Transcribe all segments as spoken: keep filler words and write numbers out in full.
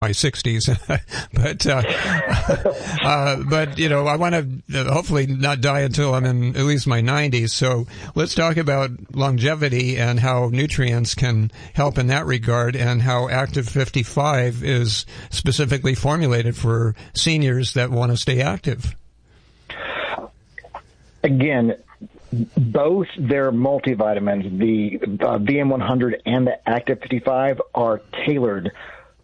my sixties, but uh, uh, but you know, I want to hopefully not die until I'm in at least my nineties. So let's talk about longevity and how nutrients can help in that regard, and how Active fifty-five is specifically formulated for seniors that want to stay active. Again, both their multivitamins, the uh, V M one hundred and the Active fifty-five, are tailored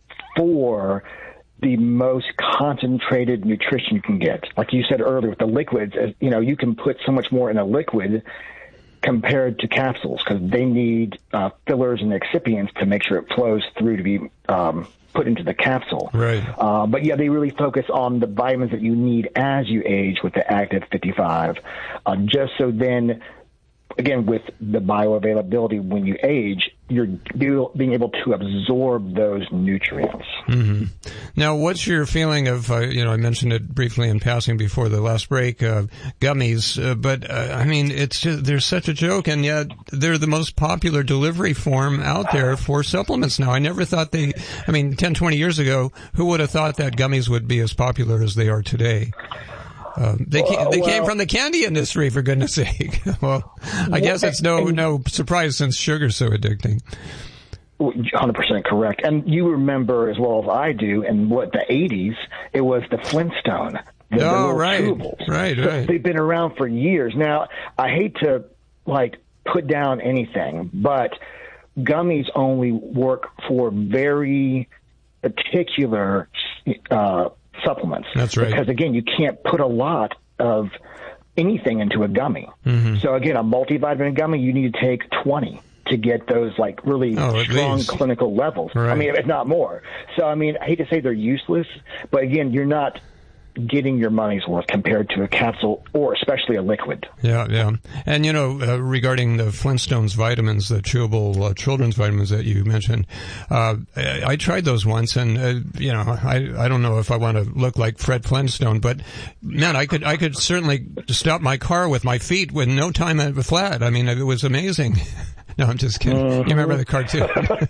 for the most concentrated nutrition you can get. Like you said earlier with the liquids, you know, you can put so much more in a liquid compared to capsules, because they need uh, fillers and excipients to make sure it flows through to be um, put into the capsule. Right. Uh, but yeah, they really focus on the vitamins that you need as you age with the Active fifty-five, uh, just so then, again, with the bioavailability when you age, you're being able to absorb those nutrients. Mm-hmm. Now, what's your feeling of, uh, you know, I mentioned it briefly in passing before the last break, uh, gummies, uh, but, uh, I mean, it's just, they're such a joke, and yet they're the most popular delivery form out there for supplements now. I never thought they, I mean, ten, twenty years ago, who would have thought that gummies would be as popular as they are today? Um, they came, they well, came from the candy industry, for goodness sake. Well, I guess it's no no surprise since sugar's so addicting. one hundred percent correct. And you remember as well as I do, in what, the eighties, it was the Flintstone. The, oh, the right, chewables. right, so right. They've been around for years. Now, I hate to, like, put down anything, but gummies only work for very particular uh supplements. That's right. Because, again, you can't put a lot of anything into a gummy. Mm-hmm. So, again, a multivitamin gummy, you need to take twenty to get those, like, really oh, strong least. clinical levels. Right. I mean, if not more. So, I mean, I hate to say they're useless, but, again, you're not getting your money's worth compared to a capsule or especially a liquid. Yeah, yeah. And, you know, uh, regarding the Flintstones vitamins, the chewable uh, children's vitamins that you mentioned, uh, I, I tried those once, and, uh, you know, I, I don't know if I want to look like Fred Flintstone, but, man, I could I could certainly stop my car with my feet with no time at flat. I mean, it was amazing. No, I'm just kidding. Mm-hmm. You remember the cartoon?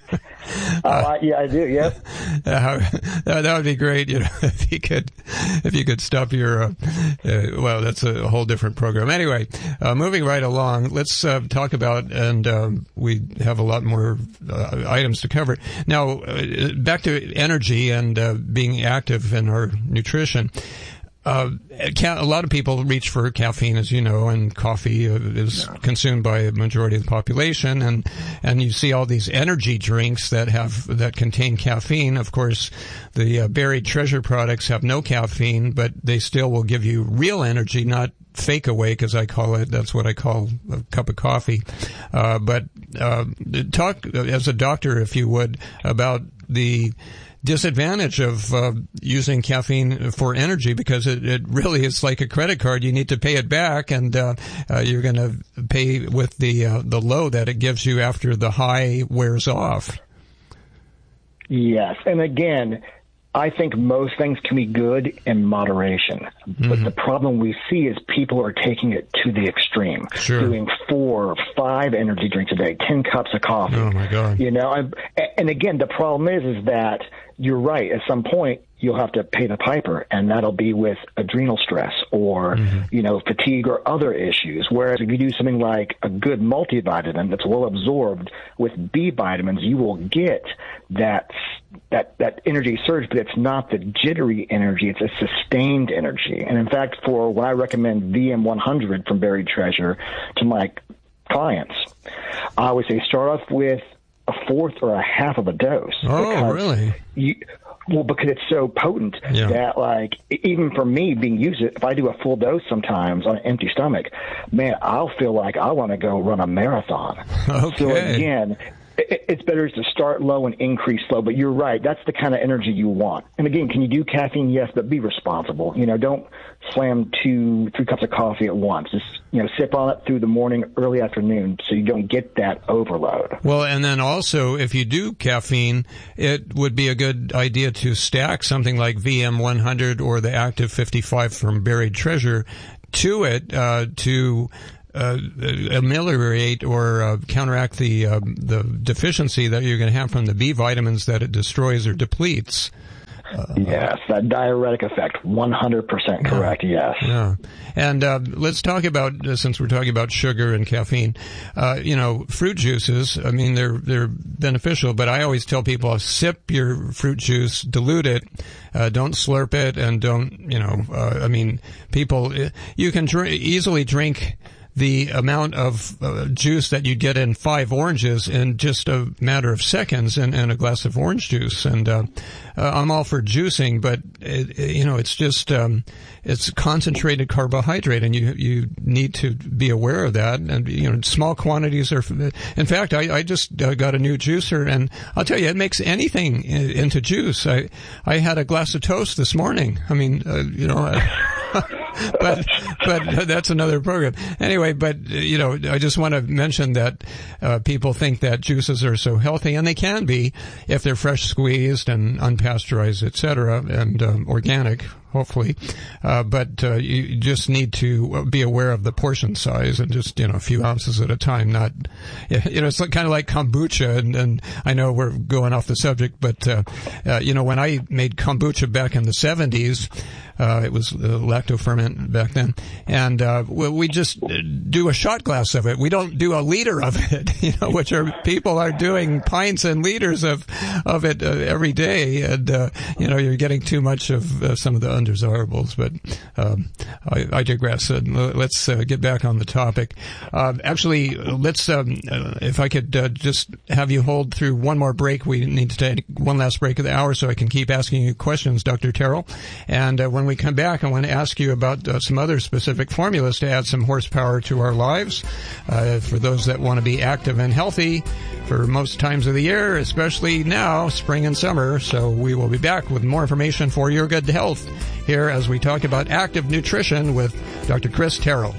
uh, uh, yeah, I do. Yeah, uh, that, that would be great. You know, if you could, if you could stop your. Uh, uh, well, that's a whole different program. Anyway, uh, moving right along, let's uh, talk about, and um, we have a lot more uh, items to cover now. Uh, back to energy and uh, being active in our nutrition. Uh, a lot of people reach for caffeine, as you know, and coffee is consumed by a majority of the population, and and you see all these energy drinks that have that contain caffeine. Of course, the uh, buried treasure products have no caffeine, but they still will give you real energy, not fake awake, as I call it. That's what I call a cup of coffee. Uh, but uh, talk as a doctor, if you would, about the disadvantage of uh, using caffeine for energy, because it, it really is like a credit card. You need to pay it back, and uh, uh, you're going to pay with the uh, the low that it gives you after the high wears off. Yes, and again, I think most things can be good in moderation, mm-hmm. but the problem we see is people are taking it to the extreme, sure. doing four or five energy drinks a day, ten cups of coffee. Oh my God! You know, and, and again, the problem is, is that you're right. At some point, you'll have to pay the piper, and that'll be with adrenal stress or, mm-hmm. you know, fatigue or other issues. Whereas if you do something like a good multivitamin that's well absorbed with B vitamins, you will get that that that energy surge, but it's not the jittery energy. It's a sustained energy. And in fact, for when I recommend V M one hundred from Buried Treasure to my clients, I would say start off with a fourth or a half of a dose. Oh, really? You, well, because it's so potent yeah. that, like, even for me being used, if I do a full dose sometimes on an empty stomach, man, I'll feel like I want to go run a marathon. Okay. So again, it, it's better to start low and increase slow. But you're right, that's the kind of energy you want. And again, can you do caffeine? Yes, but be responsible. You know, don't slam two, three cups of coffee at once. Just, you know, sip on it through the morning, early afternoon, so you don't get that overload. Well, and then also, if you do caffeine, it would be a good idea to stack something like V M one hundred or the Active fifty-five from Buried Treasure to it uh, to uh, ameliorate or uh, counteract the uh, the deficiency that you're going to have from the B vitamins that it destroys or depletes. Uh, yes, that diuretic effect, one hundred percent correct, yeah, yes. Yeah. And uh, let's talk about, uh, since we're talking about sugar and caffeine, uh, you know, fruit juices, I mean, they're they're beneficial, but I always tell people, sip your fruit juice, dilute it, uh, don't slurp it, and don't, you know, uh, I mean, people, you can dr- easily drink the amount of uh, juice that you get in five oranges in just a matter of seconds in, in a glass of orange juice. And uh, uh, I'm all for juicing, but it, it, you know, it's just um, it's concentrated carbohydrate, and you you need to be aware of that. And you know, small quantities are. In fact, I, I just uh, got a new juicer, and I'll tell you, it makes anything into juice. I I had a glass of toast this morning. I mean, uh, you know. I, but but that's another program. Anyway, but you know, I just want to mention that uh, people think that juices are so healthy, and they can be if they're fresh squeezed and unpasteurized, et cetera, and um, organic, hopefully. Uh, but uh, you just need to be aware of the portion size, and just, you know, a few ounces at a time. Not, you know, it's kind of like kombucha, and, and I know we're going off the subject, but uh, uh, you know, when I made kombucha back in the seventies. Uh, it was uh, lactoferment back then. And, uh, we, we just do a shot glass of it. We don't do a liter of it, you know, which are, people are doing pints and liters of, of it uh, every day. And, uh, you know, you're getting too much of uh, some of the undesirables, but, um, I, I digress. And let's uh, get back on the topic. Uh, actually, let's, um, uh, if I could uh, just have you hold through one more break. We need to take one last break of the hour so I can keep asking you questions, Doctor Terrell. And, uh, when we come back, I want to ask you about uh, some other specific formulas to add some horsepower to our lives. Uh, for those that want to be active and healthy for most times of the year, especially now, spring and summer. So we will be back with more information for your good health here as we talk about active nutrition with Doctor Chris Terrell.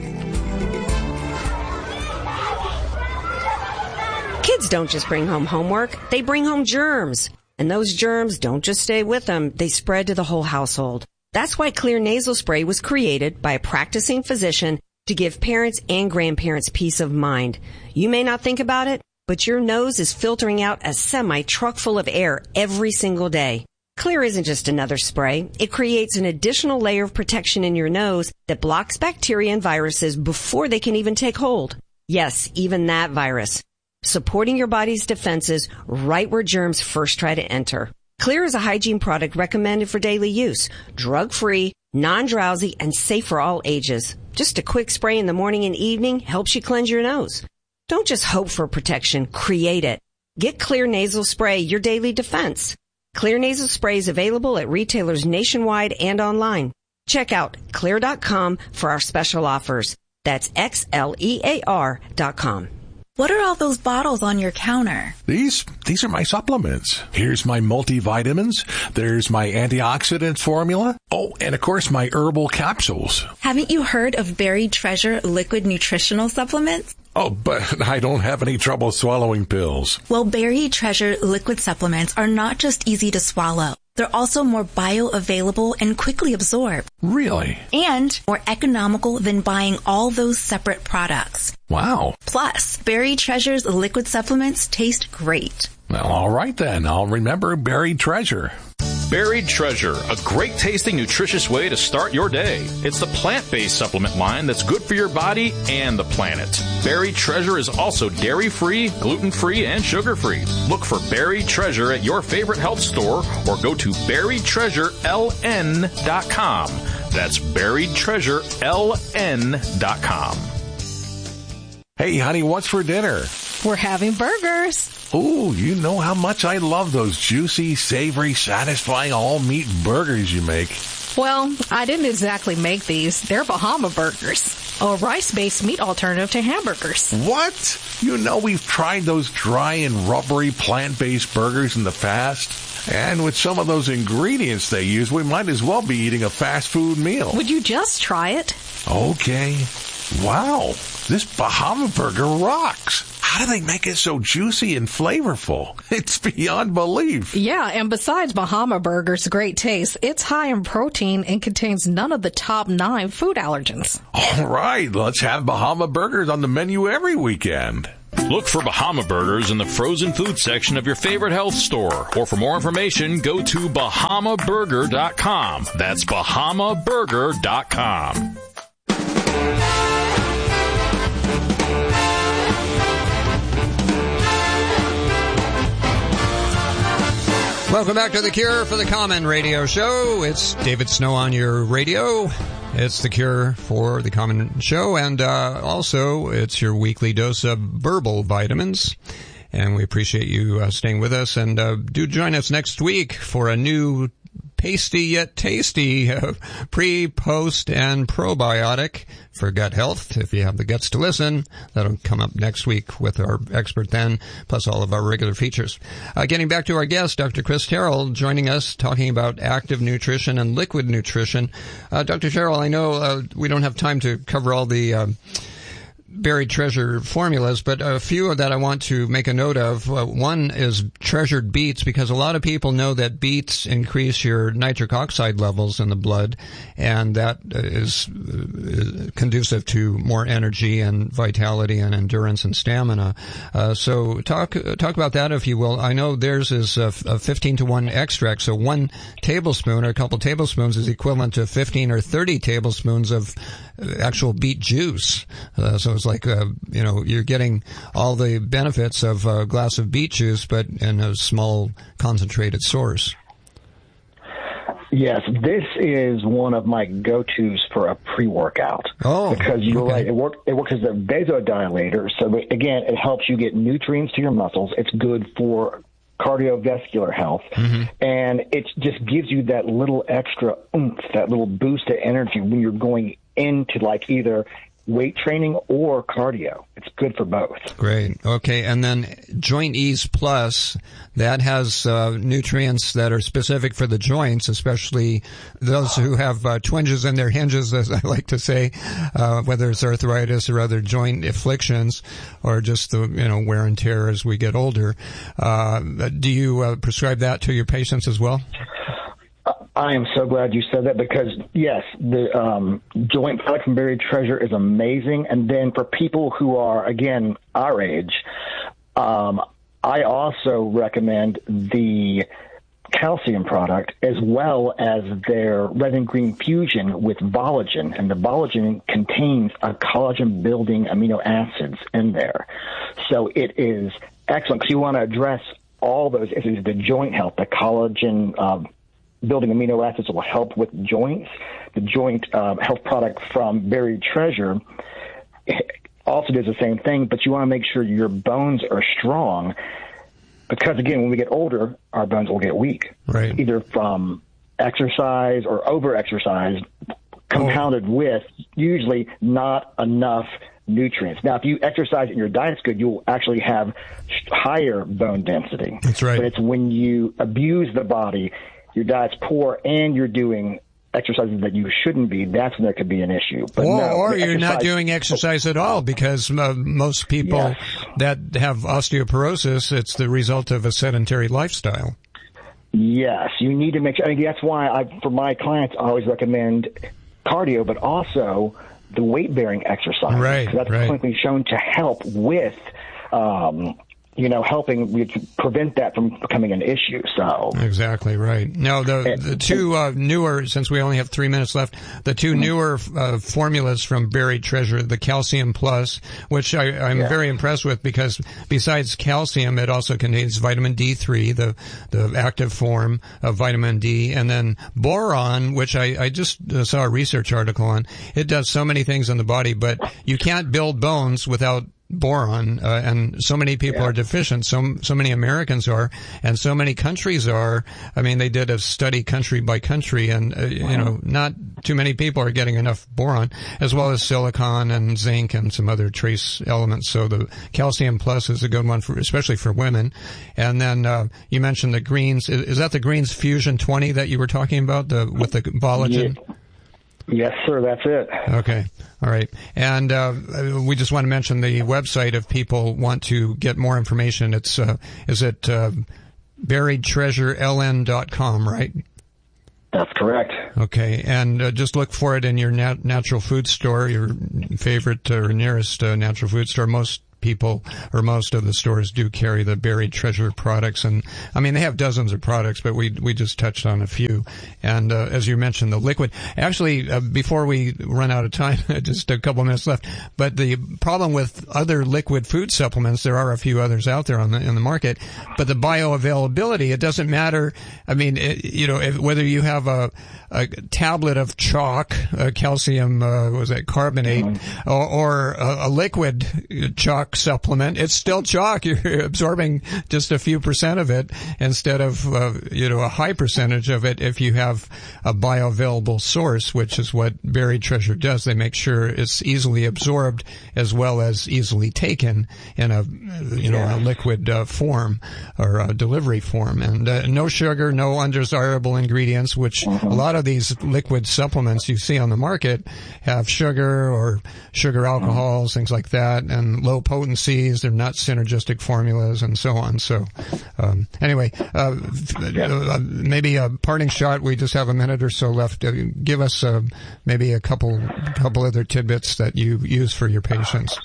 Kids don't just bring home homework, they bring home germs. And those germs don't just stay with them, they spread to the whole household. That's why Xlear nasal spray was created by a practicing physician to give parents and grandparents peace of mind. You may not think about it, but your nose is filtering out a semi-truck full of air every single day. Xlear isn't just another spray. It creates an additional layer of protection in your nose that blocks bacteria and viruses before they can even take hold. Yes, even that virus. Supporting your body's defenses right where germs first try to enter. Xlear is a hygiene product recommended for daily use, drug-free, non-drowsy, and safe for all ages. Just a quick spray in the morning and evening helps you cleanse your nose. Don't just hope for protection, create it. Get Xlear nasal spray, your daily defense. Xlear nasal spray is available at retailers nationwide and online. Check out xlear dot com for our special offers. That's X L E A R dot com. What are all those bottles on your counter? These, these are my supplements. Here's my multivitamins. There's my antioxidant formula. Oh, and of course my herbal capsules. Haven't you heard of Buried Treasure liquid nutritional supplements? Oh, but I don't have any trouble swallowing pills. Well, Buried Treasure liquid supplements are not just easy to swallow. They're also more bioavailable and quickly absorbed. Really? And more economical than buying all those separate products. Wow. Plus, Buried Treasure's liquid supplements taste great. Well, all right then. I'll remember Buried Treasure. Buried Treasure, a great tasting, nutritious way to start your day. It's the plant-based supplement line that's good for your body and the planet. Buried Treasure is also dairy-free, gluten-free, and sugar-free. Look for Buried Treasure at your favorite health store or go to buried treasure L N dot com. That's buried treasure L N dot com. Hey, honey, what's for dinner? We're having burgers. Ooh, you know how much I love those juicy, savory, satisfying all-meat burgers you make. Well, I didn't exactly make these. They're Bahama burgers, a rice-based meat alternative to hamburgers. What? You know we've tried those dry and rubbery plant-based burgers in the past. And with some of those ingredients they use, we might as well be eating a fast food meal. Would you just try it? Okay. Wow, this Bahama burger rocks. How do they make it so juicy and flavorful? It's beyond belief. Yeah, and besides Bahama Burger's great taste, it's high in protein and contains none of the top nine food allergens. All right, let's have Bahama Burgers on the menu every weekend. Look for Bahama Burgers in the frozen food section of your favorite health store. Or for more information, go to bahama burger dot com. That's bahama burger dot com. Welcome back to The Cure for the Common Radio Show. It's David Snow on your radio. It's The Cure for the Common Show, and uh, also it's your weekly dose of Burble vitamins. And we appreciate you uh, staying with us. And uh, do join us next week for a new pasty yet tasty uh, pre, post, and probiotic for gut health. If you have the guts to listen, that'll come up next week with our expert then, plus all of our regular features. Uh, getting back to our guest, Doctor Chris Terrell, joining us, talking about active nutrition and liquid nutrition. Uh, Doctor Terrell, I know uh, we don't have time to cover all the uh, buried treasure formulas, but a few that I want to make a note of. Uh, one is treasured beets, because a lot of people know that beets increase your nitric oxide levels in the blood, and that is uh, conducive to more energy and vitality and endurance and stamina. Uh, so talk talk about that, if you will. I know theirs is a, a fifteen to one extract, so one tablespoon or a couple tablespoons is equivalent to fifteen or thirty tablespoons of actual beet juice. Uh, so it's like, uh, you know, you're getting all the benefits of a glass of beet juice, but in a small concentrated source. Yes, this is one of my go-tos for a pre-workout. Oh, because you're okay. right. It, work, it works as a vasodilator. So, again, it helps you get nutrients to your muscles. It's good for cardiovascular health, mm-hmm. and it just gives you that little extra oomph, that little boost of energy when you're going into like either weight training or cardio. It's good for both. Great. Okay. And then Joint Ease Plus, that has uh, nutrients that are specific for the joints, especially those who have uh, twinges in their hinges, as I like to say, uh, whether it's arthritis or other joint afflictions, or just the, you know, wear and tear as we get older. Uh, do you uh, prescribe that to your patients as well? I am so glad you said that, because, yes, the um, joint product from Buried Treasure is amazing. And then for people who are, again, our age, um, I also recommend the calcium product as well as their red and green fusion with Volagen. And the Volagen contains a collagen-building amino acids in there. So it is excellent, because you want to address all those issues, the joint health, the collagen uh, building amino acids will help with joints. The joint um, health product from Buried Treasure also does the same thing, but you want to make sure your bones are strong, because, again, when we get older, our bones will get weak, right? Either from exercise or over-exercise, compounded oh. with usually not enough nutrients. Now, if you exercise and your diet's good, you'll actually have higher bone density. That's right. But it's when you abuse the body, your diet's poor, and you're doing exercises that you shouldn't be, that's when there could be an issue. But or no, or you're exercise, not doing exercise at all, because uh, most people yes. that have osteoporosis, it's the result of a sedentary lifestyle. Yes, you need to make sure. I mean, that's why I, for my clients, I always recommend cardio, but also the weight-bearing exercise. Right, that's right. clinically shown to help with um, you know, helping we prevent that from becoming an issue. So exactly right. Now, the the two uh, newer, since we only have three minutes left, the two mm-hmm. newer uh, formulas from Buried Treasure, the Calcium Plus, which I, I'm yeah. very impressed with, because besides calcium, it also contains vitamin D three, the the active form of vitamin D, and then boron, which I, I just uh, saw a research article on. It does so many things in the body, but you can't build bones without boron, uh, and so many people yeah. are deficient. So so many Americans are, and so many countries are. I mean, they did a study country by country, and uh, wow. you know, not too many people are getting enough boron, as well as silicon and zinc and some other trace elements. So the Calcium Plus is a good one for, especially for women. And then uh, you mentioned the greens. Is, is that the Greens Fusion twenty that you were talking about, the with the Volagen? Yeah. Yes, sir. That's it. Okay. All right. And uh, we just want to mention the website if people want to get more information. It's uh, is it uh, buried treasure L N dot com, right? That's correct. Okay. And uh, just look for it in your nat- natural food store, your favorite or nearest uh, natural food store. Most people, or most of the stores, do carry the Buried Treasure products. And I mean, they have dozens of products, but we we just touched on a few. And uh, as you mentioned, the liquid. Actually, uh, before we run out of time, just a couple minutes left. But the problem with other liquid food supplements, there are a few others out there on the in the market, but the bioavailability, it doesn't matter. I mean, it, you know, if, whether you have a a tablet of chalk, uh, calcium, uh, was that carbonate, mm-hmm. or, or a, a liquid chalk supplement, it's still chalk. You're absorbing just a few percent of it instead of, uh, you know, a high percentage of it if you have a bioavailable source, which is what Buried Treasure does. They make sure it's easily absorbed as well as easily taken in a, you know, yeah. a liquid uh, form or a delivery form. And uh, no sugar, no undesirable ingredients, which mm-hmm. a lot of these liquid supplements you see on the market have sugar or sugar alcohols, things like that, and low potencies. They're not synergistic formulas and so on. So um, anyway, uh, uh, maybe a parting shot. We just have a minute or so left. Uh, give us uh, maybe a couple couple other tidbits that you use for your patients.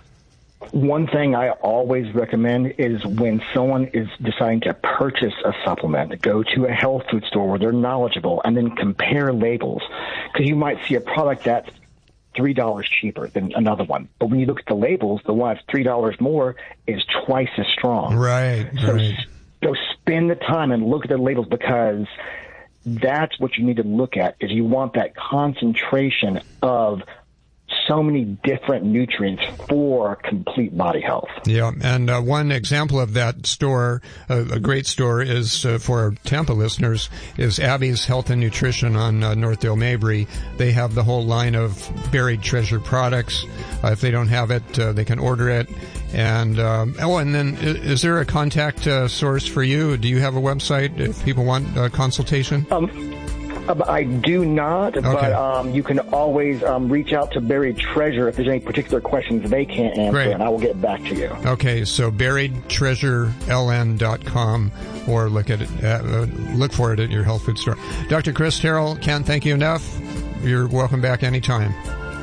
One thing I always recommend is when someone is deciding to purchase a supplement, go to a health food store where they're knowledgeable and then compare labels. Because you might see a product that's three dollars cheaper than another one. But when you look at the labels, the one that's three dollars more is twice as strong. Right, so, right. So spend the time and look at the labels, because that's what you need to look at, is you want that concentration of so many different nutrients for complete body health. Yeah, and uh, one example of that store, uh, a great store, is uh, for our Tampa listeners, is Abby's Health and Nutrition on uh, Northdale Mabry. They have the whole line of Buried Treasure products. Uh, if they don't have it, uh, they can order it. And um, oh, and then is there a contact uh, source for you? Do you have a website if people want a consultation? Um. I do not, okay. but um, you can always um, reach out to Buried Treasure if there's any particular questions they can't answer, Great. and I will get back to you. Okay, so buried treasure l n dot com, or look at it, uh, look for it at your health food store. Doctor Chris Terrell, can't thank you enough. You're welcome back anytime.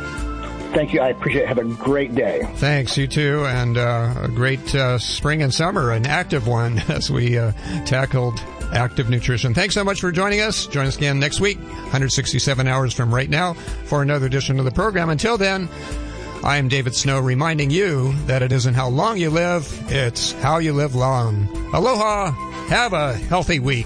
Thank you. I appreciate it. Have a great day. Thanks. You too. And uh, a great uh, spring and summer, an active one, as we uh, tackled active nutrition. Thanks so much for joining us. Join us again next week, one hundred sixty-seven hours from right now, for another edition of the program. Until then, I am David Snow, reminding you that it isn't how long you live, it's how you live long. Aloha. Have a healthy week.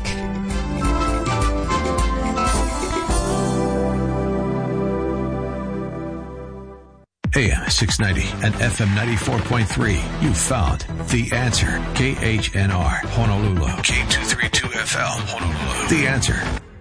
A M six ninety and F M ninety-four point three. You found The Answer. K H N R, Honolulu. K two thirty-two F L, Honolulu. The Answer.